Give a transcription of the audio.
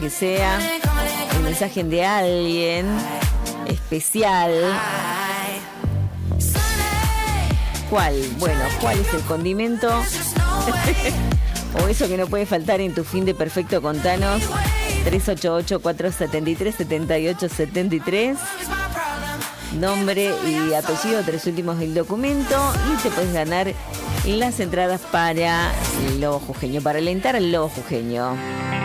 que sea el mensaje de alguien especial. ¿Cuál? Bueno, ¿cuál es el condimento? O eso que no puede faltar en tu fin de perfecto, contanos. 388-473-7873. Nombre y apellido, 3 últimos del documento. Y te puedes ganar las entradas para el Lobo Jujeño, para alentar al Lobo Jujeño.